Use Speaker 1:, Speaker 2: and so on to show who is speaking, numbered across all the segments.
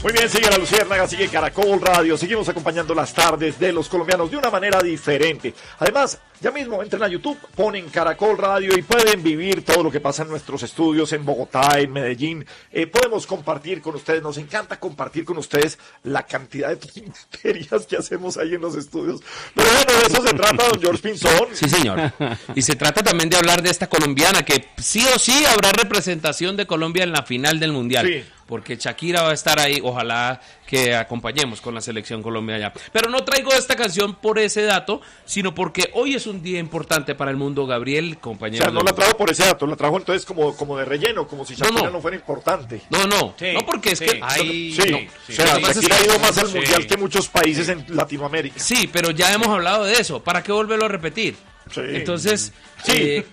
Speaker 1: Muy bien, sigue La Luciérnaga, sigue Caracol Radio, seguimos acompañando las tardes de los colombianos de una manera diferente. Además, ya mismo entren a YouTube, ponen Caracol Radio y pueden vivir todo lo que pasa en nuestros estudios en Bogotá, en Medellín. Podemos compartir con ustedes, nos encanta compartir con ustedes la cantidad de tonterías que hacemos ahí en los estudios. Pero bueno, de eso se trata, don George Pinzón.
Speaker 2: Sí, señor. Y se trata también de hablar de esta colombiana, que sí o sí habrá representación de Colombia en la final del Mundial.
Speaker 1: Sí.
Speaker 2: Porque Shakira va a estar ahí, ojalá que acompañemos con la selección Colombia allá. Pero no traigo esta canción por ese dato, sino porque hoy es un día importante para el mundo, Gabriel, compañero.
Speaker 1: O sea, no la trajo por ese dato, la trajo entonces como de relleno, como si Shakira no fuera importante.
Speaker 2: No,
Speaker 3: Sí,
Speaker 2: no porque es
Speaker 3: sí,
Speaker 2: que...
Speaker 3: ahí-
Speaker 1: Sí,
Speaker 3: no,
Speaker 1: o sea, Shakira ha ido más al Mundial
Speaker 3: Sí.
Speaker 1: que muchos países en Latinoamérica.
Speaker 2: Sí, pero ya hemos hablado de eso, ¿para qué volverlo a repetir?
Speaker 1: Sí.
Speaker 2: Entonces,
Speaker 1: Sí.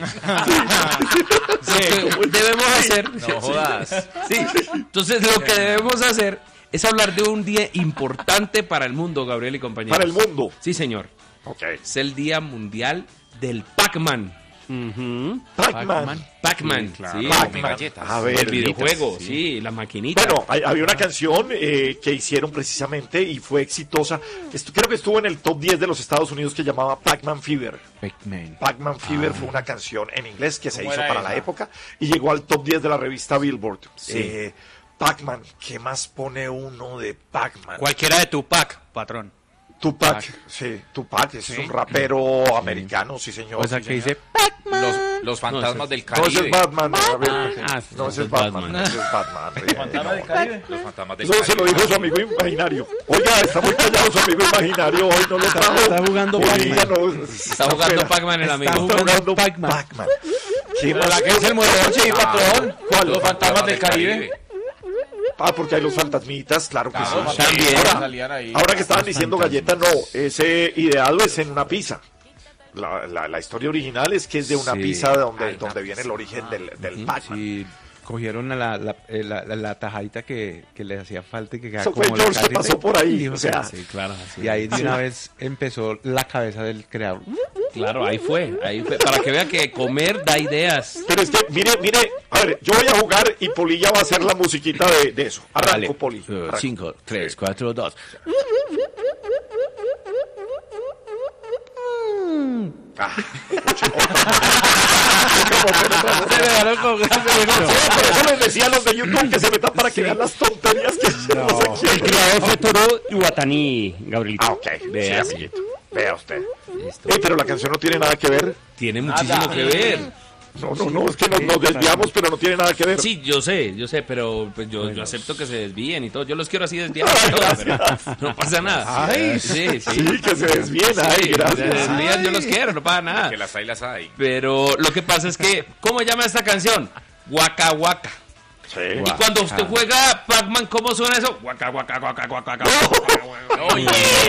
Speaker 2: lo que debemos hacer...
Speaker 3: No jodas.
Speaker 2: Sí, entonces lo que debemos hacer es hablar de un día importante para el mundo, Gabriel y compañeros.
Speaker 1: Para el mundo.
Speaker 2: Sí, señor.
Speaker 1: Ok.
Speaker 2: Es el Día Mundial del Pac-Man.
Speaker 1: Pac-Man.
Speaker 2: Pac-Man,
Speaker 3: Claro.
Speaker 2: sí.
Speaker 1: Pac-Man. A ver,
Speaker 2: El videojuego, sí, la maquinita.
Speaker 1: Bueno, había una canción que hicieron precisamente y fue exitosa. Creo que estuvo en el top 10 de los Estados Unidos que llamaba Pac-Man Fever. Pac-Man Fever fue una canción en inglés que se
Speaker 3: ¿Cómo
Speaker 1: hizo
Speaker 3: era
Speaker 1: para
Speaker 3: esa?
Speaker 1: la época y llegó al top 10 de la revista Billboard.
Speaker 2: Sí.
Speaker 1: Pac-Man, ¿qué más pone uno de Pac-Man?
Speaker 3: Cualquiera de Tupac, patrón.
Speaker 1: Tupac, sí, Tupac es un rapero americano, sí señor.
Speaker 4: O sea,
Speaker 1: sí,
Speaker 4: que
Speaker 1: señor.
Speaker 4: dice
Speaker 3: Los fantasmas del
Speaker 1: No, ese
Speaker 3: Caribe.
Speaker 1: es Batman. A ver, no,
Speaker 2: ese
Speaker 1: ese es
Speaker 2: es
Speaker 1: Batman.
Speaker 2: Batman.
Speaker 1: Ese es Batman.
Speaker 3: ¿Fantasmas del Caribe? Los fantasmas del
Speaker 1: Eso
Speaker 3: Caribe.
Speaker 1: se lo dijo su amigo imaginario. Oiga, está muy callado su amigo imaginario. Hoy no lo trajo.
Speaker 4: Está jugando
Speaker 1: Polilla,
Speaker 4: Pac-Man.
Speaker 1: no,
Speaker 2: Está jugando Pac-Man el amigo.
Speaker 1: Está jugando
Speaker 4: Pac-Man.
Speaker 1: Pac-Man. ¿Qué más?
Speaker 3: ¿Qué es el modelo? Sí, patrón.
Speaker 1: ¿Cuál?
Speaker 3: Los fantasmas del Caribe.
Speaker 1: Ah, porque hay los fantasmitas, claro que
Speaker 3: Claro,
Speaker 1: sí.
Speaker 3: también.
Speaker 1: Ahora,
Speaker 3: Salían ahí.
Speaker 1: ahora que estaban diciendo galleta, no. Ese ideado es en una pizza. La historia original es que es de una
Speaker 4: Sí.
Speaker 1: pizza donde viene el origen del Pac-Man.
Speaker 4: Sí, cogieron a la tajadita que les hacía falta y que quedaba
Speaker 1: Eso fue
Speaker 4: como la
Speaker 1: George que
Speaker 4: casita
Speaker 1: pasó por ahí,
Speaker 4: dijo
Speaker 1: o sea.
Speaker 4: que-
Speaker 2: Sí, claro.
Speaker 4: y ahí de una vez empezó la cabeza del creador.
Speaker 2: Claro, ahí fue. Para que vea que comer da ideas.
Speaker 1: Pero es que, mire, a ver, yo voy a jugar y Polilla va a hacer la musiquita de eso. Arranco, Poli. Arranco.
Speaker 2: 5, 3, 4, 2.
Speaker 1: Ah,
Speaker 2: Se
Speaker 1: por eso les decía a los de YouTube que se metan para que vean las tonterías que hacemos aquí.
Speaker 5: El creador fue Toro Iwatani, Gabrielito.
Speaker 1: Ah, ok.
Speaker 2: Vea,
Speaker 1: Sí, amiguito. Vea usted. Pero la canción no tiene nada que ver.
Speaker 2: Tiene muchísimo que ver.
Speaker 1: No, es que nos desviamos, pero no tiene nada que ver.
Speaker 2: Sí, yo sé, pero pues yo acepto que se desvíen y todo. Yo los quiero así desviados y todo, pero no pasa nada.
Speaker 1: Ay,
Speaker 2: sí.
Speaker 1: Sí, que se desvíen. Ay,
Speaker 2: Se
Speaker 1: gracias.
Speaker 2: desvían, yo los quiero, no pasa nada.
Speaker 3: Que las hay, las hay.
Speaker 2: Pero lo que pasa es que, ¿cómo llama esta canción? Waka Waka.
Speaker 1: Sí.
Speaker 2: Y cuando usted juega Pac-Man, ¿cómo suena eso? Waka Waka Waka Waka Waka.
Speaker 3: Oye.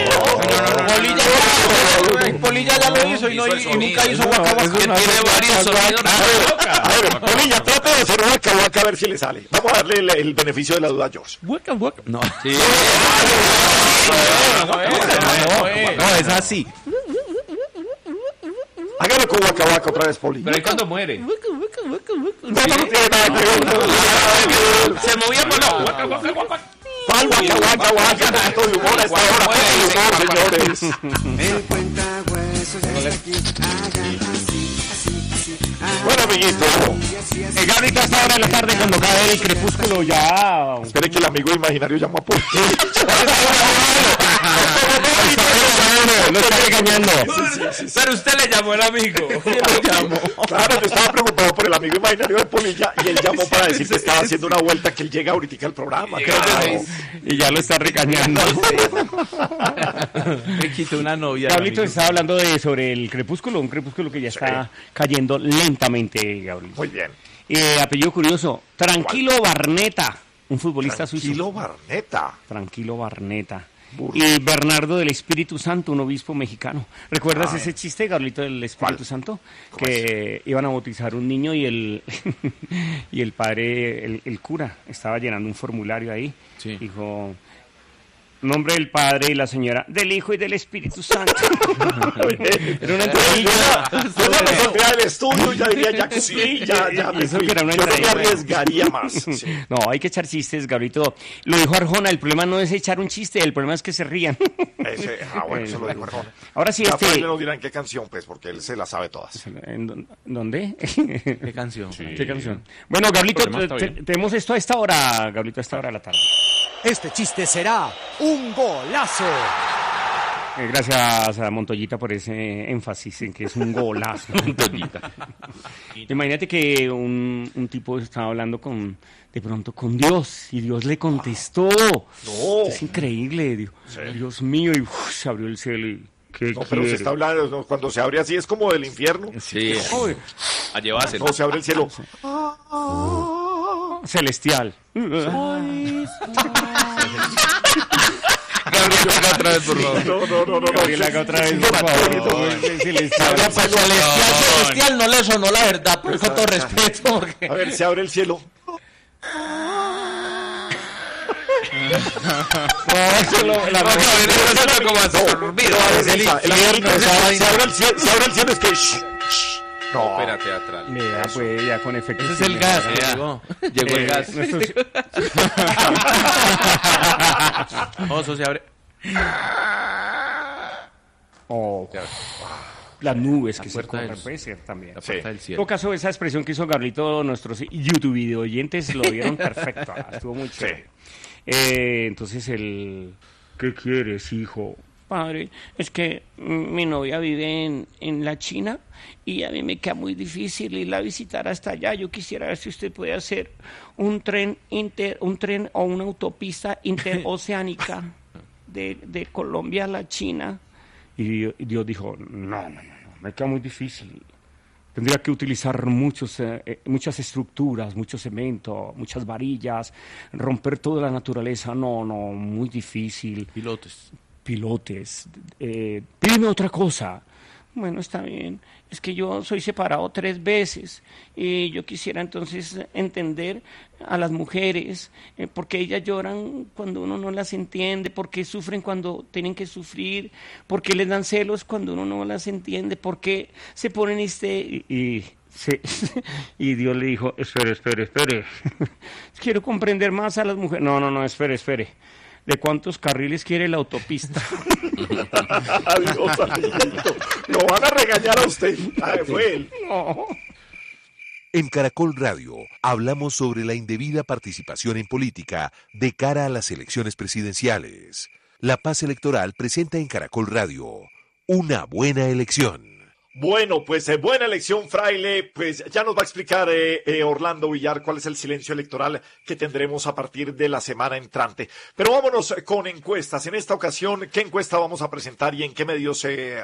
Speaker 4: Polilla ya lo hizo y nunca hizo
Speaker 2: Que tiene varios sonidos.
Speaker 1: A ver, Polilla, trata de hacer Waka a ver si le sale. Vamos a darle el beneficio de la duda a George.
Speaker 4: Waka waka. No,
Speaker 2: Sí.
Speaker 4: no, es así.
Speaker 1: Hágalo con Waka otra vez, Poli.
Speaker 2: Pero ahí cuando muere.
Speaker 1: No tiene nada que ver.
Speaker 2: Se movía por la Waka Waka Waka.
Speaker 1: ¿Cuál Waka? Tanto de humor a esta hora, tanto de humor, señores.
Speaker 6: El cuentahuesos ya está aquí. Hagan así.
Speaker 1: Bueno, amiguito.
Speaker 5: Gabrielito, a esta hora de la tarde, cuando cae el crepúsculo, ya.
Speaker 1: Espere que el amigo imaginario llamó a Poli.
Speaker 5: Lo está regañando.
Speaker 2: Pero usted le llamó el amigo.
Speaker 1: Claro, yo estaba preocupado por el amigo imaginario de Polilla y él llamó para decir que estaba haciendo una vuelta, que él llega ahorita al programa. Claro.
Speaker 5: Y ya lo está regañando.
Speaker 4: Me quitó una novia.
Speaker 5: Gabrielito
Speaker 4: amigo.
Speaker 5: estaba hablando sobre el crepúsculo, un crepúsculo que ya está cayendo lentamente, Gabrielito.
Speaker 1: Muy bien.
Speaker 5: Apellido curioso, Tranquilo Barneta, un futbolista suizo.
Speaker 1: Tranquilo Barneta.
Speaker 5: Tranquilo Barneta.
Speaker 1: Burro.
Speaker 5: Y Bernardo del Espíritu Santo, un obispo mexicano. ¿Recuerdas ese chiste, Gabrielito, del Espíritu
Speaker 1: ¿Cuál?
Speaker 5: Santo?
Speaker 1: ¿Cómo
Speaker 5: Que iban a bautizar un niño y el y el padre, el cura, estaba llenando un formulario ahí.
Speaker 4: Sí.
Speaker 5: Dijo, Nombre del Padre y la señora, del Hijo y del Espíritu Santo. Era una entrevista.
Speaker 1: Yo no me saldría del estudio y ya diría, ya que sí, ya me
Speaker 5: Eso
Speaker 1: fui.
Speaker 5: que era una
Speaker 1: Yo no me
Speaker 5: entrevista.
Speaker 1: arriesgaría más. Sí.
Speaker 5: No, hay que echar chistes, Gabrielito. Lo dijo Arjona, el problema no es echar un chiste, el problema es que se rían.
Speaker 1: Bueno, eso lo dijo Arjona.
Speaker 5: Ahora sí,
Speaker 1: Ya Fraile nos dirá en qué canción, pues, porque él se la sabe todas.
Speaker 5: ¿Dónde?
Speaker 4: ¿Qué canción?
Speaker 5: ¿Qué canción? Bueno, Gabrielito,
Speaker 2: El problema está bien.
Speaker 5: tenemos esto a esta hora, Gabrielito, a esta hora de la tarde.
Speaker 7: Este chiste será un golazo.
Speaker 5: Gracias a Montoyita por ese énfasis en que es un golazo.
Speaker 2: Montoyita.
Speaker 5: Imagínate que un tipo estaba hablando de pronto con Dios y Dios le contestó.
Speaker 1: No.
Speaker 5: Es increíble, Dios mío, y se abrió el cielo y ¿qué
Speaker 1: No, pero se
Speaker 5: quiere?
Speaker 1: está hablando, ¿no? Cuando se abre así es como del infierno.
Speaker 2: Sí,
Speaker 5: Joder,
Speaker 2: a llevárselo.
Speaker 1: No, se abre el cielo.
Speaker 5: celestial.
Speaker 2: Gabriel, otra vez, por favor.
Speaker 1: No.
Speaker 5: Gabriel, haga otra vez, por favor. Celestial.
Speaker 3: Celestial no le sonó la verdad, pues, con todo respeto. Porque...
Speaker 1: A ver, se abre el cielo.
Speaker 2: Gabriel, eso como absorbido.
Speaker 1: Se abre el cielo, es que... No,
Speaker 3: Ópera teatral.
Speaker 5: Vea, pues, ya con efectos.
Speaker 2: Ese es el gas. Llegó el gas.
Speaker 4: Oso se abre.
Speaker 5: Oh, las nubes que se
Speaker 2: puerta
Speaker 5: corren,
Speaker 2: del-
Speaker 5: puede ser también.
Speaker 2: La puerta del
Speaker 5: En
Speaker 2: cielo.
Speaker 5: todo caso, esa expresión que hizo Carlito, nuestros YouTube video oyentes lo vieron perfecto. Estuvo muy chévere. Entonces, ¿qué quieres, hijo? Padre, es que mi novia vive en la China y a mí me queda muy difícil irla a visitar hasta allá. Yo quisiera ver si usted puede hacer un tren o una autopista interoceánica de Colombia a la China. Y Dios dijo, no, me queda muy difícil. Tendría que utilizar muchas estructuras, mucho cemento, muchas varillas, romper toda la naturaleza. No, muy difícil. Pilotes. Pídeme otra cosa. Bueno, está bien. Es que yo soy separado 3 veces y yo quisiera entonces entender a las mujeres, por qué ellas lloran cuando uno no las entiende, por qué sufren cuando tienen que sufrir, por qué les dan celos cuando uno no las entiende, por qué se ponen y Dios le dijo, espere. Quiero comprender más a las mujeres. No, espere. ¿De cuántos carriles quiere la autopista?
Speaker 1: Adiós, amiguito. Lo van a regañar a usted. Fue él.
Speaker 5: No.
Speaker 8: En Caracol Radio hablamos sobre la indebida participación en política de cara a las elecciones presidenciales. La Paz Electoral presenta en Caracol Radio una buena elección.
Speaker 1: Bueno, pues buena elección, Fraile. Pues ya nos va a explicar Orlando Villar cuál es el silencio electoral que tendremos a partir de la semana entrante. Pero vámonos con encuestas. En esta ocasión, ¿qué encuesta vamos a presentar y en qué medios se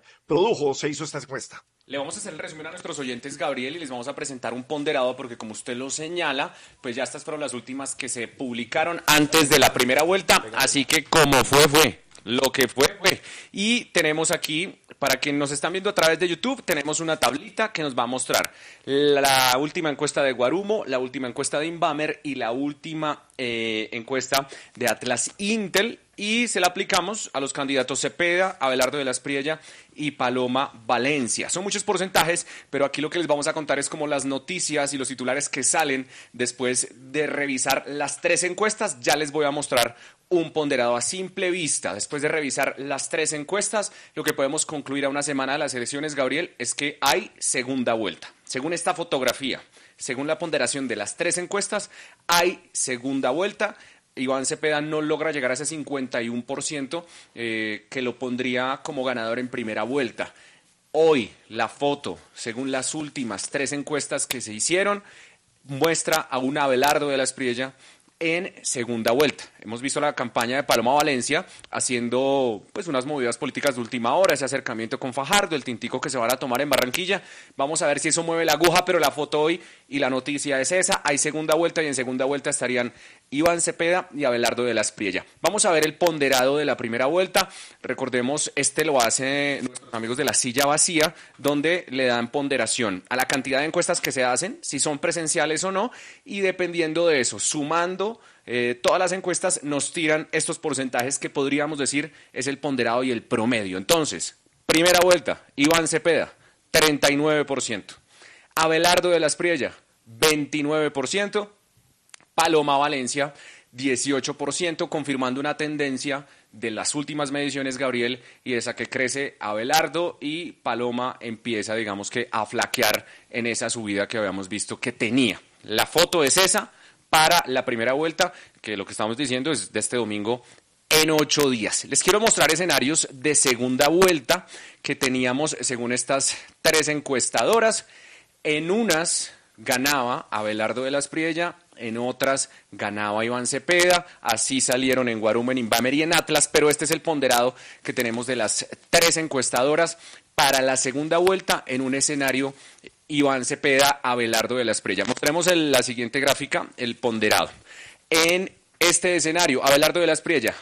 Speaker 1: hizo esta encuesta?
Speaker 9: Le vamos a hacer el resumen a nuestros oyentes, Gabriel, y les vamos a presentar un ponderado porque, como usted lo señala, pues ya estas fueron las últimas que se publicaron antes de la primera vuelta. Así que como fue. Lo que fue. Y tenemos aquí, para quienes nos están viendo a través de YouTube, tenemos una tablita que nos va a mostrar la última encuesta de Guarumo, la última encuesta de Inbamer y la última encuesta de Atlas Intel. Y se la aplicamos a los candidatos Cepeda, Abelardo de la Espriella y Paloma Valencia. Son muchos porcentajes, pero aquí lo que les vamos a contar es como las noticias y los titulares que salen después de revisar las 3 encuestas. Ya les voy a mostrar un ponderado a simple vista. Después de revisar las 3 encuestas, lo que podemos concluir a una semana de las elecciones, Gabriel, es que hay segunda vuelta. Según esta fotografía, según la ponderación de las 3 encuestas, hay segunda vuelta. Iván Cepeda no logra llegar a ese 51% que lo pondría como ganador en primera vuelta. Hoy la foto, según las últimas 3 encuestas que se hicieron, muestra a un Abelardo de la Espriella en segunda vuelta. Hemos visto la campaña de Paloma Valencia haciendo pues unas movidas políticas de última hora, ese acercamiento con Fajardo, el tintico que se van a tomar en Barranquilla. Vamos a ver si eso mueve la aguja, pero la foto hoy y la noticia es esa. Hay segunda vuelta y en segunda vuelta estarían Iván Cepeda y Abelardo de la Espriella. Vamos a ver el ponderado de la primera vuelta. Recordemos, lo hacen nuestros amigos de La Silla Vacía, donde le dan ponderación a la cantidad de encuestas que se hacen, si son presenciales o no, y dependiendo de eso, sumando todas las encuestas nos tiran estos porcentajes que podríamos decir es el ponderado y el promedio. Entonces, primera vuelta, Iván Cepeda, 39%. Abelardo de la Espriella, 29%. Paloma Valencia, 18%, confirmando una tendencia de las últimas mediciones, Gabriel, y esa que crece Abelardo y Paloma empieza, digamos que, a flaquear en esa subida que habíamos visto que tenía. La foto es esa para la primera vuelta, que lo que estamos diciendo es de este domingo en 8 días. Les quiero mostrar escenarios de segunda vuelta que teníamos según estas 3 encuestadoras. En unas ganaba Abelardo de la Espriella, en otras ganaba Iván Cepeda, así salieron en Guarumo, en Invamer y en Atlas, pero este es el ponderado que tenemos de las 3 encuestadoras para la segunda vuelta en un escenario Iván Cepeda, Abelardo de la Espriella. Mostremos la siguiente gráfica, el ponderado. En este escenario, Abelardo de la Espriella,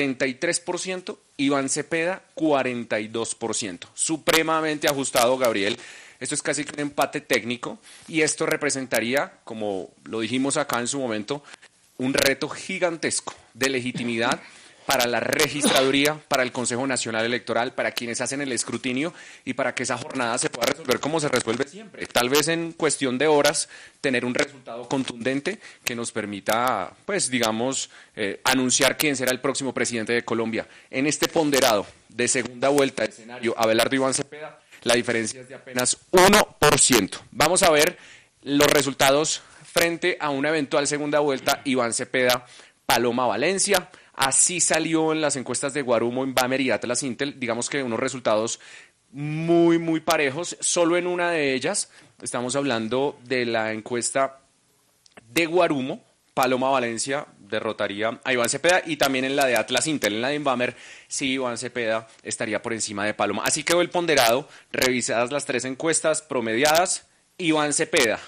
Speaker 9: 43%, Iván Cepeda, 42%. Supremamente ajustado, Gabriel. Esto es casi un empate técnico y esto representaría, como lo dijimos acá en su momento, un reto gigantesco de legitimidad para la registraduría, para el Consejo Nacional Electoral, para quienes hacen el escrutinio y para que esa jornada se pueda resolver como se resuelve siempre. Tal vez en cuestión de horas tener un resultado contundente que nos permita, pues digamos, anunciar quién será el próximo presidente de Colombia. En este ponderado de segunda vuelta de escenario, Abelardo Iván Cepeda, la diferencia es de apenas 1%. Vamos a ver los resultados frente a una eventual segunda vuelta, Iván Cepeda, Paloma Valencia. Así salió en las encuestas de Guarumo, Invamer y Atlas Intel, digamos que unos resultados muy, muy parejos. Solo en una de ellas, estamos hablando de la encuesta de Guarumo, Paloma Valencia derrotaría a Iván Cepeda, y también en la de Atlas Intel, en la de Invamer, sí, Iván Cepeda estaría por encima de Paloma. Así quedó el ponderado, revisadas las 3 encuestas promediadas, Iván Cepeda,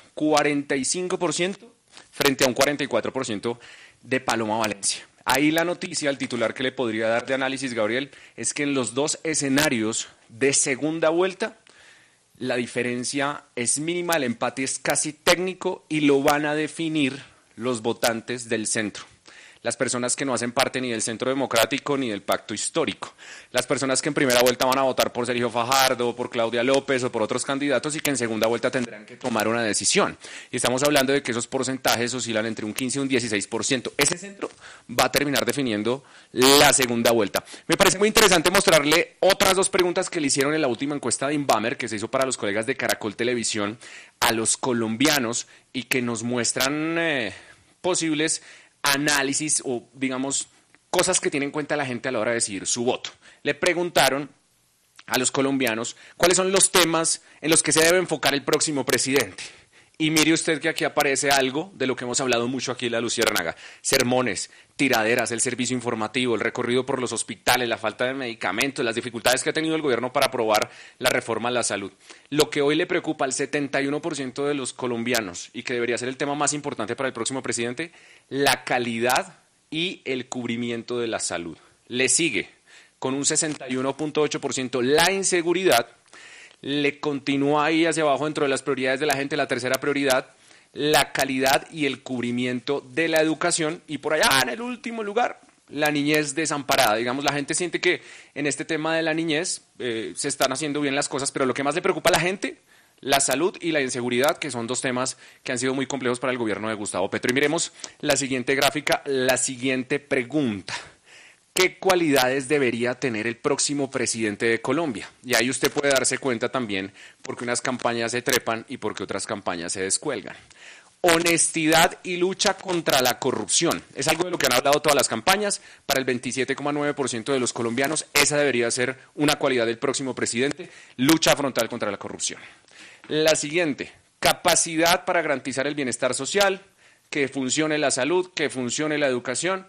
Speaker 9: 45% frente a un 44% de Paloma Valencia. Ahí la noticia, el titular que le podría dar de análisis, Gabriel, es que en los 2 escenarios de segunda vuelta, la diferencia es mínima, el empate es casi técnico y lo van a definir los votantes del centro. Las personas que no hacen parte ni del Centro Democrático ni del Pacto Histórico. Las personas que en primera vuelta van a votar por Sergio Fajardo, por Claudia López o por otros candidatos y que en segunda vuelta tendrán que tomar una decisión. Y estamos hablando de que esos porcentajes oscilan entre un 15 y un 16%. Ese centro va a terminar definiendo la segunda vuelta. Me parece muy interesante mostrarle otras 2 preguntas que le hicieron en la última encuesta de Invamer, que se hizo para los colegas de Caracol Televisión, a los colombianos y que nos muestran posibles análisis o, digamos, cosas que tiene en cuenta la gente a la hora de decidir su voto. Le preguntaron a los colombianos cuáles son los temas en los que se debe enfocar el próximo presidente. Y mire usted que aquí aparece algo de lo que hemos hablado mucho aquí en la Luciérnaga. Sermones, tiraderas, el servicio informativo, el recorrido por los hospitales, la falta de medicamentos, las dificultades que ha tenido el gobierno para aprobar la reforma a la salud. Lo que hoy le preocupa al 71% de los colombianos y que debería ser el tema más importante para el próximo presidente, la calidad y el cubrimiento de la salud. Le sigue con un 61.8% la inseguridad. Le continúa ahí hacia abajo dentro de las prioridades de la gente, la tercera prioridad, la calidad y el cubrimiento de la educación, y por allá en el último lugar, la niñez desamparada. Digamos, la gente siente que en este tema de la niñez se están haciendo bien las cosas, pero lo que más le preocupa a la gente, la salud y la inseguridad, que son 2 temas que han sido muy complejos para el gobierno de Gustavo Petro. Y miremos la siguiente gráfica, la siguiente pregunta. ¿Qué cualidades debería tener el próximo presidente de Colombia? Y ahí usted puede darse cuenta también porque unas campañas se trepan y porque otras campañas se descuelgan. Honestidad y lucha contra la corrupción. Es algo de lo que han hablado todas las campañas. Para el 27,9% de los colombianos, esa debería ser una cualidad del próximo presidente. Lucha frontal contra la corrupción. La siguiente, capacidad para garantizar el bienestar social, que funcione la salud, que funcione la educación.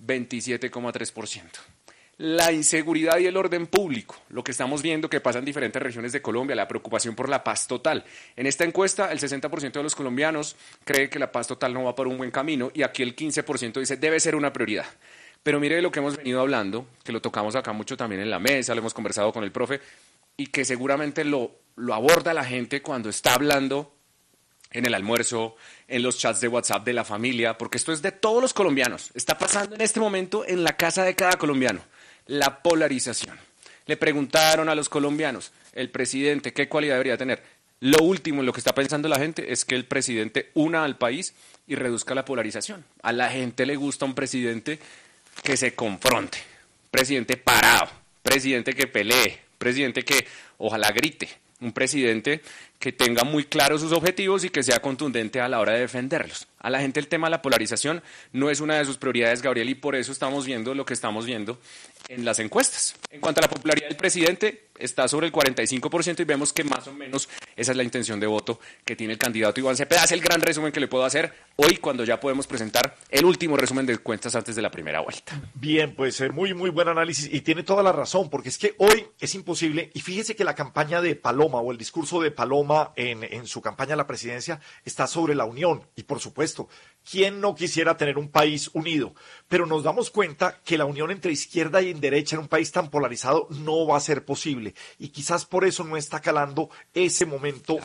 Speaker 9: 27,3%. La inseguridad y el orden público, lo que estamos viendo que pasa en diferentes regiones de Colombia, la preocupación por la paz total. En esta encuesta, el 60% de los colombianos cree que la paz total no va por un buen camino y aquí el 15% dice debe ser una prioridad. Pero mire lo que hemos venido hablando, que lo tocamos acá mucho también en la mesa, lo hemos conversado con el profe y que seguramente lo aborda la gente cuando está hablando en el almuerzo, en los chats de WhatsApp de la familia, porque esto es de todos los colombianos. Está pasando en este momento en la casa de cada colombiano. La polarización. Le preguntaron a los colombianos, el presidente, ¿qué cualidad debería tener? Lo último en lo que está pensando la gente es que el presidente una al país y reduzca la polarización. A la gente le gusta un presidente que se confronte, presidente parado, presidente que pelee, presidente que ojalá grite, un presidente que tenga muy claros sus objetivos y que sea contundente a la hora de defenderlos. A la gente el tema de la polarización no es una de sus prioridades, Gabriel, y por eso estamos viendo lo que estamos viendo en las encuestas. En cuanto a la popularidad del presidente, está sobre el 45% y vemos que más o menos esa es la intención de voto que tiene el candidato Iván Cepeda. Es el gran resumen que le puedo hacer hoy cuando ya podemos presentar el último resumen de encuestas antes de la primera vuelta.
Speaker 1: Bien, pues muy buen análisis y tiene toda la razón, porque es que hoy es imposible, y fíjese que la campaña de Paloma o el discurso de Paloma en su campaña a la presidencia está sobre la unión, y por supuesto, ¿quién no quisiera tener un país unido? Pero nos damos cuenta que la unión entre izquierda y derecha en un país tan polarizado no va a ser posible, y quizás por eso no está calando ese momento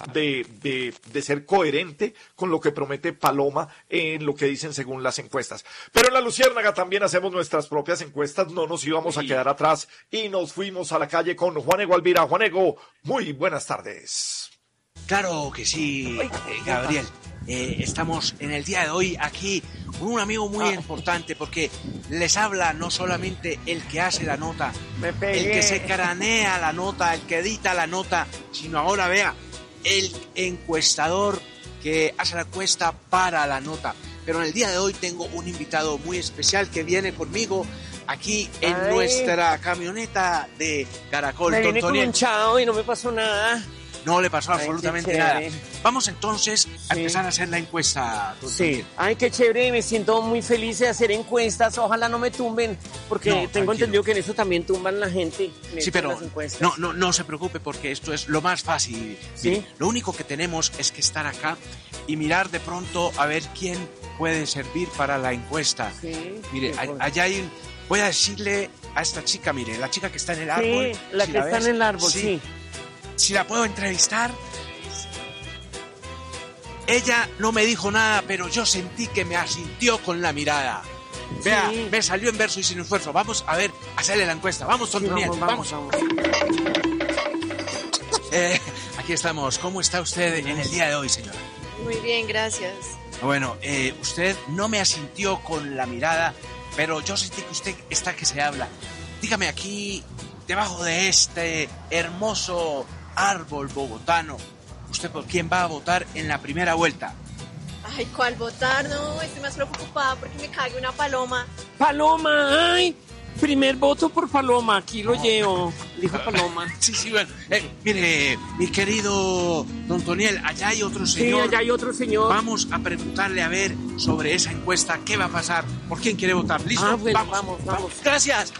Speaker 1: de ser coherente con lo que promete Paloma en lo que dicen según las encuestas. Pero en la Luciérnaga también hacemos nuestras propias encuestas, no nos íbamos a quedar atrás y nos fuimos a la calle con Juanego Alvira. Juanego, muy buenas tardes.
Speaker 10: Claro que sí, Gabriel. Estamos en el día de hoy aquí con un amigo muy importante, porque les habla no solamente el que hace la nota, el que se cranea la nota, el que edita la nota, sino ahora vea, el encuestador que hace la encuesta para la nota. Pero en el día de hoy tengo un invitado muy especial que viene conmigo aquí en nuestra camioneta de Caracol.
Speaker 11: Me vine con un chao y no me pasó nada.
Speaker 10: No le pasó absolutamente nada. Vamos entonces a empezar a hacer la encuesta.
Speaker 11: Sí. Ay, qué chévere, me siento muy feliz de hacer encuestas. Ojalá no me tumben, porque tengo entendido que en eso también tumban la gente.
Speaker 10: Sí, pero no se preocupe, porque esto es lo más fácil.
Speaker 11: ¿Sí?
Speaker 10: Mire, lo único que tenemos es que estar acá y mirar de pronto a ver quién puede servir para la encuesta.
Speaker 11: Sí.
Speaker 10: Mire, allá hay un... Voy a decirle a esta chica, mire, la chica que está en el árbol.
Speaker 11: Sí, la que está en el árbol, sí.
Speaker 10: Si la puedo entrevistar. Ella no me dijo nada, pero yo sentí que me asintió con la mirada. Vea, me salió en verso y sin esfuerzo. Vamos a ver, hacerle la encuesta. Vamos, Toniel, vamos. Aquí estamos. ¿Cómo está usted en el día de hoy, señora?
Speaker 12: Muy bien, gracias.
Speaker 10: Bueno, usted no me asintió con la mirada, pero yo sentí que usted está que se habla. Dígame, aquí, debajo de este hermoso árbol bogotano, ¿usted por quién va a votar en la primera vuelta?
Speaker 12: Ay, ¿cuál votar? No, estoy más preocupada porque me cague una paloma.
Speaker 11: ¡Paloma! ¡Ay! Primer voto por Paloma, aquí lo llevo, dijo Paloma.
Speaker 10: Sí, bueno. Mire, mi querido don Toniel, allá hay otro señor.
Speaker 11: Sí, allá hay otro señor.
Speaker 10: Vamos a preguntarle a ver sobre esa encuesta, qué va a pasar, por quién quiere votar. ¿Listo?
Speaker 11: Bueno, vamos.
Speaker 10: Gracias.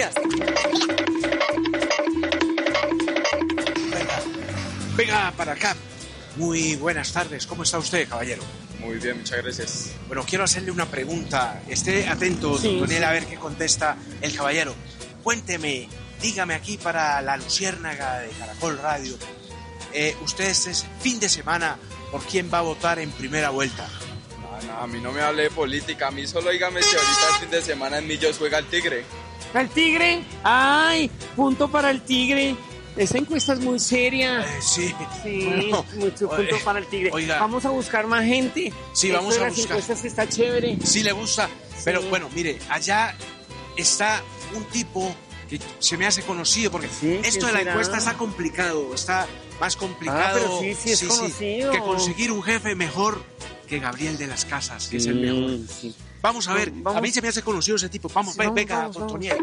Speaker 10: Venga para acá. Muy buenas tardes. ¿Cómo está usted, caballero?
Speaker 13: Muy bien, muchas gracias.
Speaker 10: Bueno, quiero hacerle una pregunta. Esté atento, don Toniel, a ver qué contesta el caballero. Cuénteme, dígame aquí para la Luciérnaga de Caracol Radio. Usted este fin de semana, ¿por quién va a votar en primera vuelta?
Speaker 13: No, a mí no me hable de política. A mí solo dígame si ahorita el fin de semana en Millos juega el Tigre.
Speaker 11: ¿El Tigre? ¡Ay! Punto para el Tigre. Esa encuesta es muy seria.
Speaker 10: Sí.
Speaker 11: Bueno, mucho punto para el Tigre.
Speaker 10: Oiga,
Speaker 11: vamos a buscar más gente.
Speaker 10: Sí, vamos a buscar.
Speaker 11: Las encuestas que está chévere.
Speaker 10: Sí, le gusta. Sí. Pero bueno, mire, allá está un tipo que se me hace conocido, porque esto de la encuesta está complicado. Está más complicado.
Speaker 11: Pero sí es conocido.
Speaker 10: Que conseguir un jefe mejor que Gabriel de las Casas, que es el mejor. Sí. Vamos a ver, a mí se me hace conocido ese tipo. Vamos, venga, don Toniel.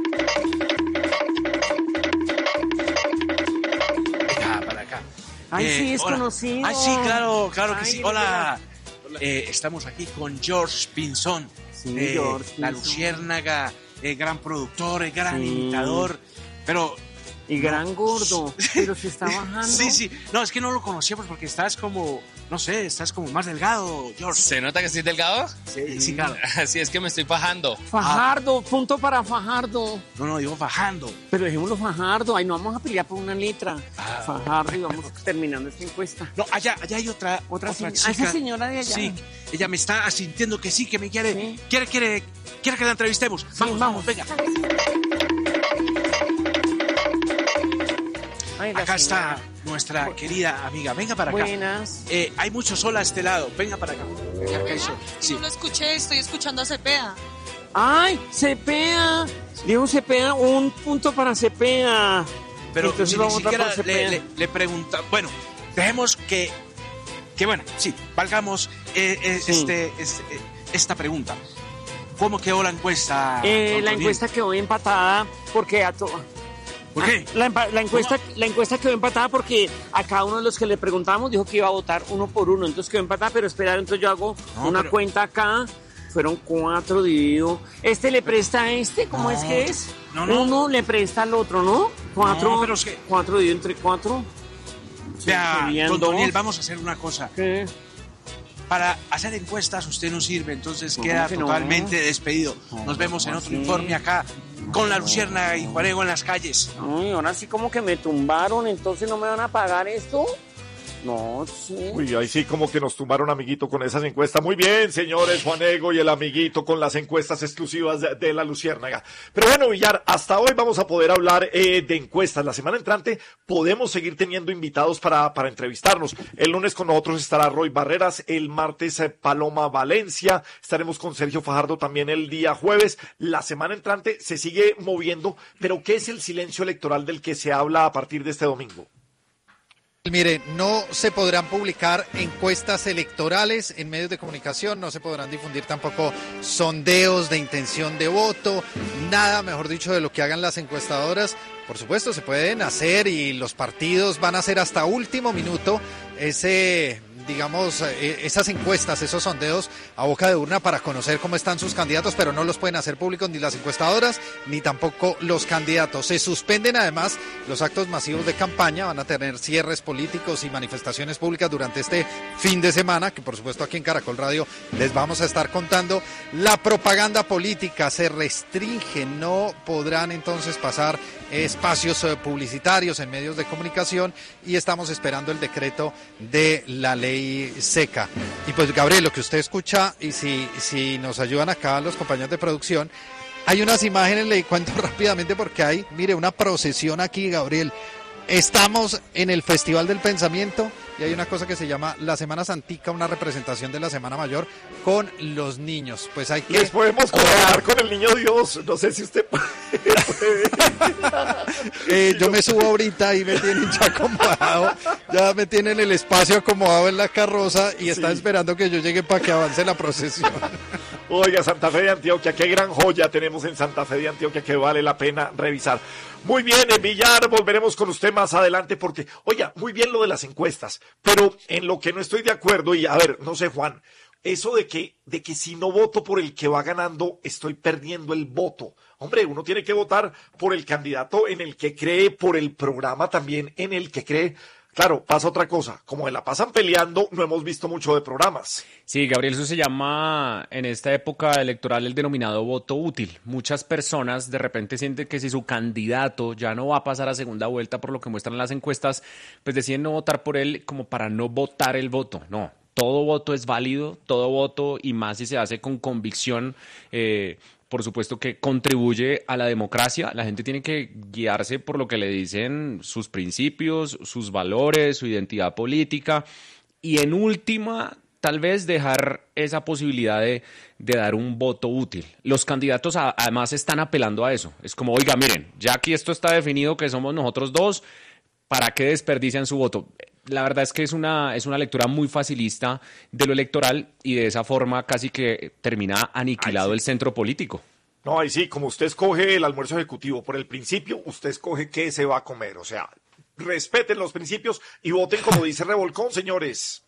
Speaker 11: Sí, es conocido.
Speaker 10: Ay, sí, claro que sí. Hola. Estamos aquí con George Pinzón, La Luciérnaga, gran productor, gran imitador, pero...
Speaker 11: Y gran gordo, pero se está bajando.
Speaker 10: Sí. No, es que no lo conocíamos porque estás como no sé, estás como más delgado, George.
Speaker 9: ¿Se nota que estoy delgado?
Speaker 10: Sí, claro.
Speaker 9: Así es que me estoy fajando.
Speaker 11: Fajardo, punto para Fajardo.
Speaker 10: No, digo fajando.
Speaker 11: Pero dejémoslo Fajardo, ahí no vamos a pelear por una letra. Fajardo y vamos terminando esta encuesta.
Speaker 10: No, allá hay otra chica.
Speaker 11: Esa señora de allá.
Speaker 10: Sí, ella me está asintiendo que sí, que me quiere. ¿Sí? Quiere que la entrevistemos.
Speaker 11: Sí, vamos,
Speaker 10: venga.
Speaker 11: Ay,
Speaker 10: acá está nuestra querida amiga. Venga para acá.
Speaker 11: Buenas.
Speaker 10: Hay mucho sol a este lado. Venga para acá. Acá hay sol. Sí.
Speaker 12: No lo escuché, estoy escuchando a Cepeda.
Speaker 11: ¡Ay, Cepeda! Diego Cepeda, un punto para Cepeda.
Speaker 10: Pero
Speaker 11: entonces
Speaker 10: ni siquiera le pregunta. Bueno, dejemos que bueno, sí, valgamos esta pregunta. ¿Cómo quedó la encuesta?
Speaker 11: La encuesta quedó empatada porque ¿por qué? La encuesta quedó empatada porque a cada uno de los que le preguntamos dijo que iba a votar uno por uno, entonces quedó empatada, pero esperar, entonces yo hago cuenta acá, fueron 4 dividido, le presta a ¿cómo es que es?
Speaker 10: No.
Speaker 11: Uno le presta al otro, ¿no? 4,
Speaker 10: no, pero es que...
Speaker 11: 4 dividido entre 4.
Speaker 10: Vea, don Daniel, vamos a hacer una cosa.
Speaker 11: ¿Qué?
Speaker 10: Para hacer encuestas usted no sirve, entonces queda totalmente despedido. Nos vemos en otro informe acá con la Luciérnaga y Juanego en las calles.
Speaker 11: Ay, ahora sí como que me tumbaron, entonces no me van a pagar esto. No, sí.
Speaker 1: Uy, ahí sí como que nos tumbaron, amiguito, con esas encuestas. Muy bien, señores, Juanego y el amiguito con las encuestas exclusivas de la Luciérnaga. Pero bueno, Villar, hasta hoy vamos a poder hablar de encuestas. La semana entrante podemos seguir teniendo invitados para entrevistarnos. El lunes con nosotros estará Roy Barreras, el martes Paloma Valencia, estaremos con Sergio Fajardo también el día jueves. La semana entrante se sigue moviendo, pero ¿qué es el silencio electoral del que se habla a partir de este domingo?
Speaker 14: Mire, no se podrán publicar encuestas electorales en medios de comunicación, no se podrán difundir tampoco sondeos de intención de voto, nada, mejor dicho, de lo que hagan las encuestadoras. Por supuesto, se pueden hacer y los partidos van a hacer hasta último minuto esas encuestas, esos sondeos a boca de urna para conocer cómo están sus candidatos, pero no los pueden hacer públicos ni las encuestadoras ni tampoco los candidatos. Se suspenden además los actos masivos de campaña, van a tener cierres políticos y manifestaciones públicas durante este fin de semana, que por supuesto aquí en Caracol Radio les vamos a estar contando. La propaganda política se restringe, no podrán entonces pasar espacios publicitarios en medios de comunicación y estamos esperando el decreto de la ley seca. Y pues Gabriel, lo que usted escucha, y si nos ayudan acá los compañeros de producción, hay unas imágenes, le cuento rápidamente porque hay, mire, una procesión aquí, Gabriel. Estamos en el Festival del Pensamiento y hay una cosa que se llama la Semana Santica, una representación de la Semana Mayor con los niños. Pues hay que...
Speaker 1: Les podemos colaborar con el Niño Dios, no sé si usted puede.
Speaker 14: Yo me subo ahorita y me tienen ya acomodado, ya me tienen el espacio acomodado en la carroza y están esperando que yo llegue para que avance la procesión.
Speaker 1: Oiga, Santa Fe de Antioquia, qué gran joya tenemos en Santa Fe de Antioquia que vale la pena revisar. Muy bien, Villar, volveremos con usted más adelante porque, oiga, muy bien lo de las encuestas, pero en lo que no estoy de acuerdo, y a ver, no sé, Juan, eso de que si no voto por el que va ganando, estoy perdiendo el voto. Hombre, uno tiene que votar por el candidato en el que cree, por el programa también en el que cree. Claro, pasa otra cosa, como me la pasan peleando, no hemos visto mucho de programas.
Speaker 9: Sí, Gabriel, eso se llama en esta época electoral el denominado voto útil. Muchas personas de repente sienten que si su candidato ya no va a pasar a segunda vuelta por lo que muestran las encuestas, pues deciden no votar por él como para no votar el voto. No, todo voto es válido, todo voto y más si se hace con convicción, por supuesto que contribuye a la democracia. La gente tiene que guiarse por lo que le dicen sus principios, sus valores, su identidad política y en última tal vez dejar esa posibilidad de dar un voto útil. Los candidatos además están apelando a eso. Es como, oiga, miren, ya aquí esto está definido que somos nosotros dos, ¿para qué desperdician su voto? La verdad es que es una lectura muy facilista de lo electoral y de esa forma casi que termina aniquilado el centro político.
Speaker 1: No, ahí sí, como usted escoge el almuerzo ejecutivo por el principio, usted escoge qué se va a comer. O sea, respeten los principios y voten como dice Revolcón, señores.